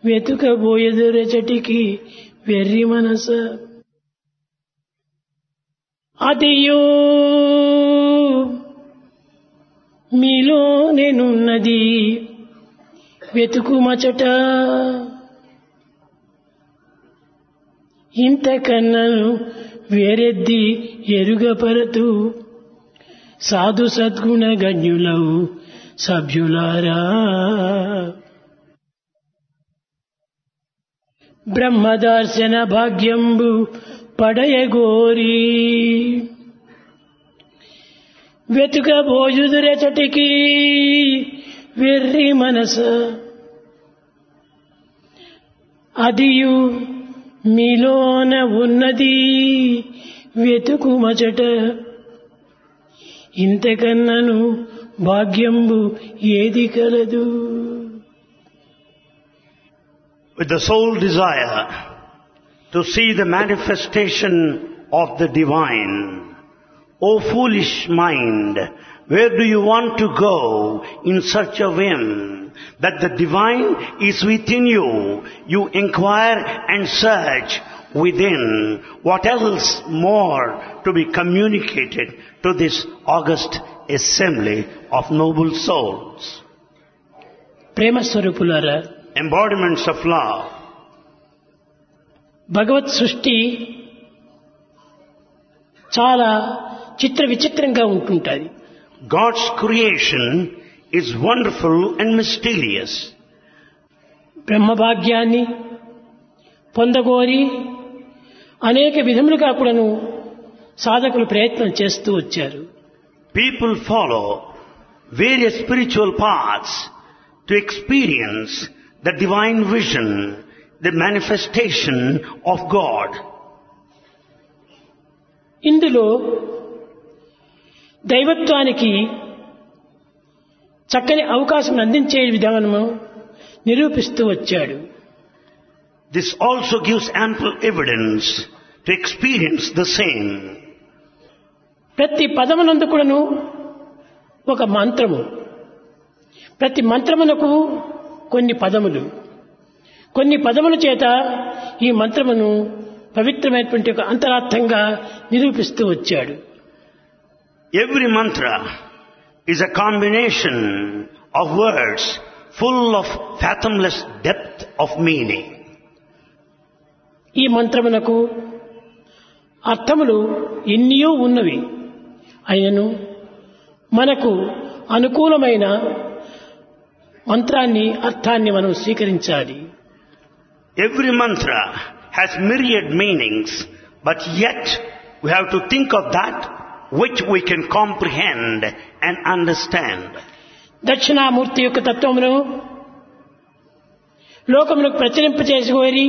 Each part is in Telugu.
వెతుకబోయెదురచటికి వెర్రి మనస అదియో మీలోనేనున్నది వెతుకుమచట ఇంతకన్నను వేరెద్ది ఎరుగపరతు సాధు సద్గుణ గణ్యులవు సభ్యులారా బ్రహ్మదర్శన భాగ్యంబు పడయగోరి వెతుకబోయుదురెచటికి వెర్రి మనస అదియు మీలోన ఉన్నది వెతుకుమచట ఇంతకన్నను భాగ్యంబు ఏది కలదు. With the sole desire to see the manifestation of the divine, O foolish mind, where do you want to go in search of Him? That the divine is within you. You inquire and search within. What else more to be communicated to this august assembly of noble souls? ప్రేమ స్వరూపులారా, embodiments of love. భగవత్ సృష్టి చాలా చిత్ర విచిత్రంగా ఉంటుంటుంది. God's creation is wonderful and mysterious. బ్రహ్మభాగ్యాన్ని పొందగోరి అనేక విధములుగా కూడాను సాధకులు ప్రయత్నం చేస్తూ వచ్చారు. People follow various spiritual paths to experience the divine vision, the manifestation of God. ఇందులో దైవత్వానికి చక్కని అవకాశం అందించే విధానము నిరూపిస్తూ వచ్చాడు. This also gives ample evidence to experience the same. ప్రతి పదమునందు కూడాను ఒక మంత్రము, ప్రతి మంత్రమునకు కొన్ని పదములు, కొన్ని పదముల చేత ఈ మంత్రమును పవిత్రమైనటువంటి ఒక అంతరార్థంగా నిరూపిస్తూ వచ్చాడు. Every mantra is a combination of words full of fathomless depth of meaning. ఈ మంత్రమునకు అర్థములు ఎన్నో ఉన్నవి. అయినను మనకు అనుకూలమైన మంత్రాన్ని, అర్థాన్ని మనం స్వీకరించాలి. Every mantra has myriad meanings, but yet we have to think of that which we can comprehend and understand. Dakshinamurthy యొక్క తత్వమును లోకములకు ప్రచురింపచేసుకోరి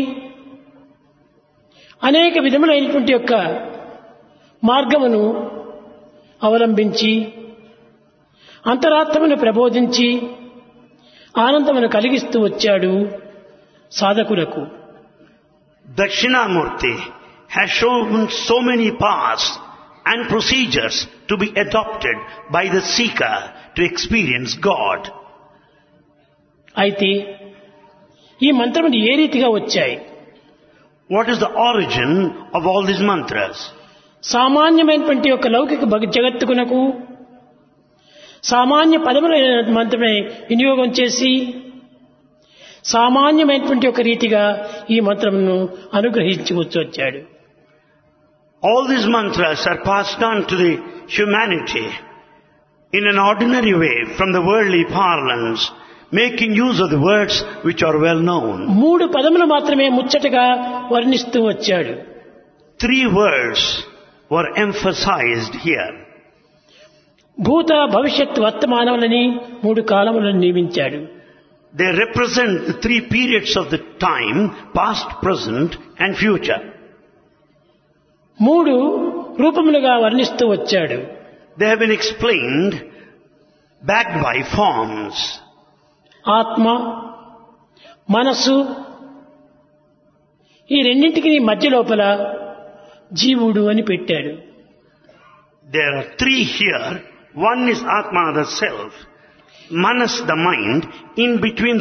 అనేక విధములైనటువంటి యొక్క మార్గమును అవలంబించి అంతరాత్మను ప్రబోధించి ఆనందమును కలిగిస్తూ వచ్చాడు సాధకులకు. Dakshinamurti has shown so many paths and procedures to be adopted by the seeker to experience God. అయితే ఈ మంత్రములు ఏ రీతిగా వచ్చాయి? What is the origin of all these mantras? సామాన్యమైనటువంటి ఒక లౌకిక జగత్తుకునకు సామాన్య పదములైన మంత్రమే వినియోగం చేసి సామాన్యమైనటువంటి ఒక రీతిగా ఈ మంత్రమును అనుగ్రహించుకొచ్చి వచ్చాడు. All these mantras are passed on to the humanity in an ordinary way from the worldly parlance, making use of the words which are well known. 3 పదములు మాత్రమే ముచ్చటగా వర్ణిస్తూ వచ్చాడు. 3 words were emphasized here. భూత భవిష్యత్ వర్తమానములని 3 కాలములను నియమించాడు. They represent the 3 periods of the time, past, present and future. 3 రూపములుగా వర్ణిస్తూ వచ్చాడు. They have been explained backed by forms. ఆత్మ, మనసు, ఈ రెండింటికి మధ్య లోపల జీవుడు అని పెట్టాడు. There are 3 here. One is Atma, the self. Manas, the mind. In between